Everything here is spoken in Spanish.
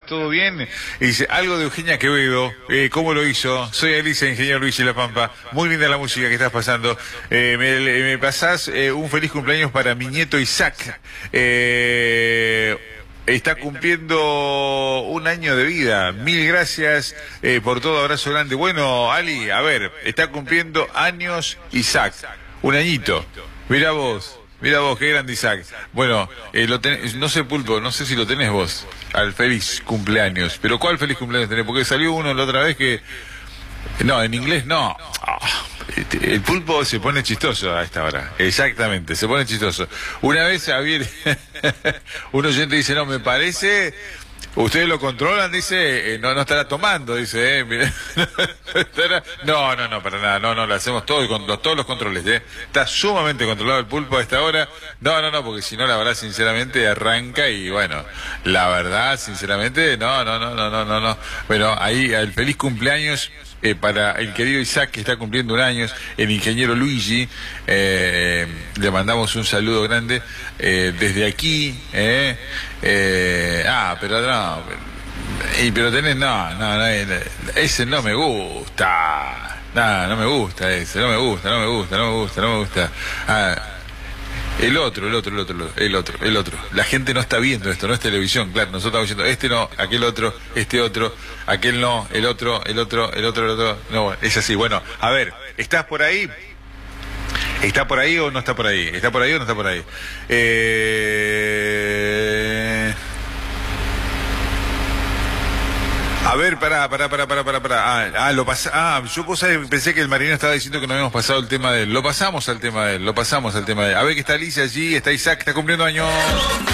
¿todo bien? Y dice, algo de Eugenia Quevedo, ¿cómo lo hizo? Soy Alicia, ingeniero Luis y La Pampa. Muy linda la música que estás pasando. Me pasás un feliz cumpleaños para mi nieto Isaac. Está cumpliendo un año de vida. Mil gracias por todo, abrazo grande. Bueno, Ali, a ver, está cumpliendo años Isaac. Un añito. Mira vos, qué grande Isaac. Bueno, no sé, Pulpo, no sé si lo tenés vos, al feliz cumpleaños. Pero ¿cuál feliz cumpleaños tenés? Porque salió uno la otra vez que... No, en inglés no. El Pulpo se pone chistoso a esta hora. Exactamente, se pone chistoso. Una vez había... un oyente dice, no, me parece... Ustedes lo controlan, dice, no estará tomando, dice, mire. No, para nada, no, lo hacemos todo con todos los controles, Está sumamente controlado el Pulpo a esta hora. No, porque si no, la verdad, sinceramente, arranca y bueno, la verdad, sinceramente, no. Bueno, ahí, el feliz cumpleaños para el querido Isaac, que está cumpliendo un año, el ingeniero Luigi, le mandamos un saludo grande desde aquí, pero no, pero tenés, no, ese no me gusta, no me gusta ese, no me gusta. El otro. La gente no está viendo esto, no es televisión, claro. Nosotros estamos diciendo, este no, aquel otro, este otro, aquel no, el otro. No, es así. Bueno, a ver, ¿estás por ahí? ¿Está por ahí o no está por ahí? ¿Está por ahí o no está por ahí? A ver, pará. Yo pensé que el Marino estaba diciendo que no habíamos pasado el tema de él. Lo pasamos al tema de él. A ver que está Alicia allí, está Isaac, está cumpliendo años.